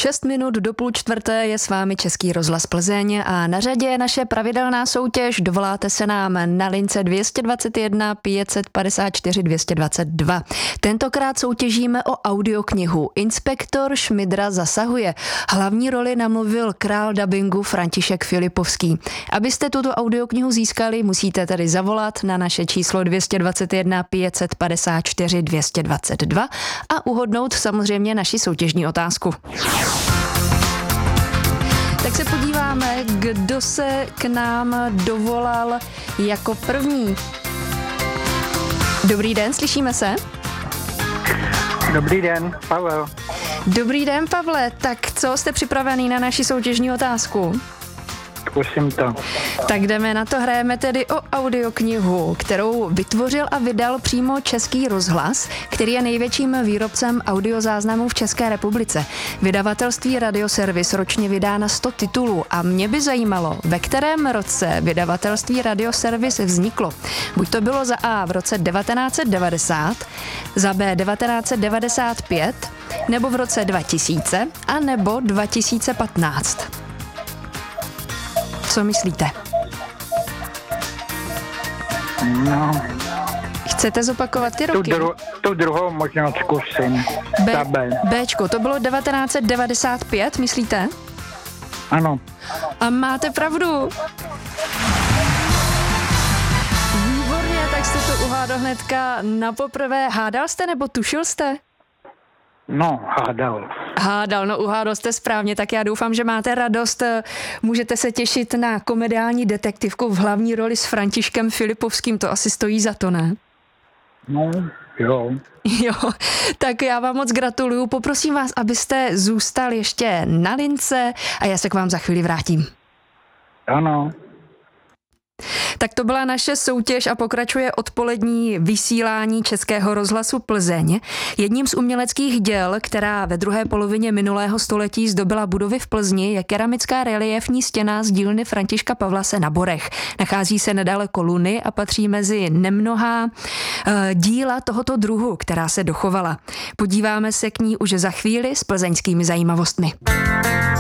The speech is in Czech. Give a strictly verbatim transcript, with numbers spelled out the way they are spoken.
Šest minut do půl čtvrté je s vámi Český rozhlas Plzeň a na řadě je naše pravidelná soutěž. Dovoláte se nám na lince dvě stě dvacet jedna pět set padesát čtyři dvě stě dvacet dva. Tentokrát soutěžíme o audioknihu Inspektor Šmidra zasahuje. Hlavní roli namluvil král dabingu František Filipovský. Abyste tuto audioknihu získali, musíte tedy zavolat na naše číslo dvě stě dvacet jedna pět set padesát čtyři dvě stě dvacet dva a uhodnout samozřejmě naši soutěžní otázku. Tak se podíváme, kdo se k nám dovolal jako první. Dobrý den, slyšíme se? Dobrý den, Pavel. Dobrý den, Pavle. Tak co, jste připravený na naši soutěžní otázku? Zkusím to. Tak jdeme na to, hrajeme tedy o audioknihu, kterou vytvořil a vydal přímo Český rozhlas, který je největším výrobcem audiozáznamů v České republice. Vydavatelství Radioservis ročně vydá na sto titulů a mě by zajímalo, ve kterém roce vydavatelství Radioservis vzniklo. Buď to bylo za A v roce devatenáct set devadesát, za B devatenáct set devadesát pět, nebo v roce dva tisíce, a nebo dva tisíce patnáct. Co myslíte? No, Chcete zopakovat ty tu, roky? dru- tu druhou možná zkusím. B, Ta B. Bčko, to bylo devatenáct set devadesát pět, myslíte? Ano. A máte pravdu. Výborně, tak jste to uhádal hnedka na poprvé. Hádal jste nebo tušil jste? No, hádal. Hádal, no uhádal jste správně, tak já doufám, že máte radost. Můžete se těšit na komediální detektivku v hlavní roli s Františkem Filipovským, to asi stojí za to, ne? No, jo. Jo, tak já vám moc gratuluju. Poprosím vás, abyste zůstal ještě na lince a já se k vám za chvíli vrátím. Ano. Tak to byla naše soutěž a pokračuje odpolední vysílání Českého rozhlasu Plzeň. Jedním z uměleckých děl, která ve druhé polovině minulého století zdobila budovy v Plzni, je keramická reliéfní stěna z dílny Františka Pavlase na Borech. Nachází se nedaleko Luny a patří mezi nemnohá uh, díla tohoto druhu, která se dochovala. Podíváme se k ní už za chvíli s plzeňskými zajímavostmi.